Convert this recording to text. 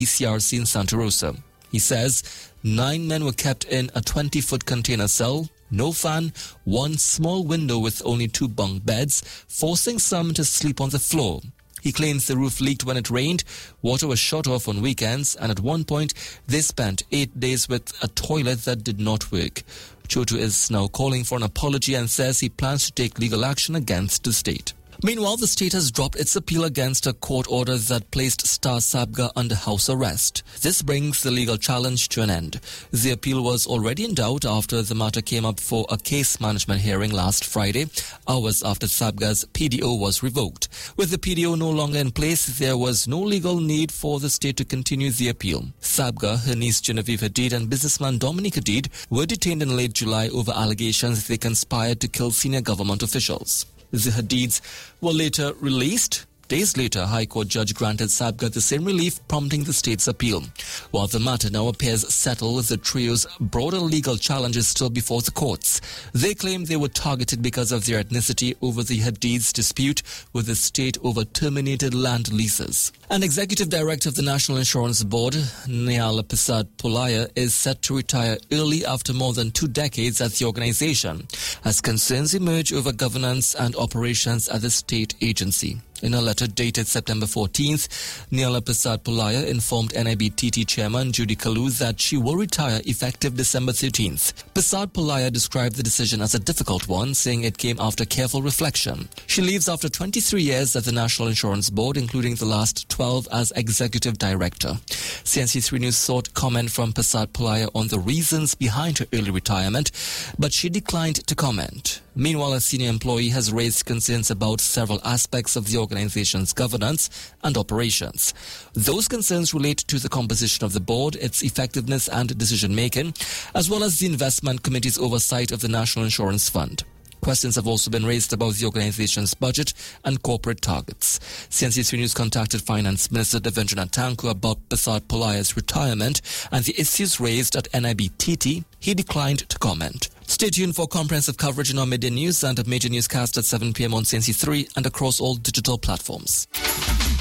ECRC in Santa Rosa. He says 9 men were kept in a 20-foot container cell, no fan, one small window with only 2 bunk beds, forcing some to sleep on the floor. He claims the roof leaked when it rained, water was shut off on weekends, and at one point they spent 8 days with a toilet that did not work. Chotu is now calling for an apology and says he plans to take legal action against the state. Meanwhile, the state has dropped its appeal against a court order that placed Star Sabga under house arrest. This brings the legal challenge to an end. The appeal was already in doubt after the matter came up for a case management hearing last Friday, hours after Sabga's PDO was revoked. With the PDO no longer in place, there was no legal need for the state to continue the appeal. Sabga, her niece Genevieve Hadid and businessman Dominic Hadid were detained in late July over allegations they conspired to kill senior government officials. The Hadids were later released. Days later, a High Court judge granted Sabga the same relief, prompting the state's appeal. While the matter now appears settled, the trio's broader legal challenge is still before the courts. They claim they were targeted because of their ethnicity over the Hadids' dispute with the state over terminated land leases. An executive director of the National Insurance Board, Nehal Prasad Polaia, is set to retire early after more than 2 decades at the organization, as concerns emerge over governance and operations at the state agency. In a letter dated September 14th, Nehal Prasad Polaia informed NIBTT chairman Judy Kalu that she will retire effective December 13th. Prasad Polaia described the decision as a difficult one, saying it came after careful reflection. She leaves after 23 years at the National Insurance Board, including the last 12 as executive director. CNC3 News sought comment from Prasad Polaia on the reasons behind her early retirement, but she declined to comment. Meanwhile, a senior employee has raised concerns about several aspects of the organization's governance and operations. Those concerns relate to the composition of the board, its effectiveness and decision-making, as well as the investment committee's oversight of the National Insurance Fund. Questions have also been raised about the organization's budget and corporate targets. CNC3 News contacted Finance Minister Devendranath Thakur about Prasad Polaia's retirement and the issues raised at NIBTT. He declined to comment. Stay tuned for comprehensive coverage in our midday news and a major newscast at 7 p.m. on CNC3 and across all digital platforms.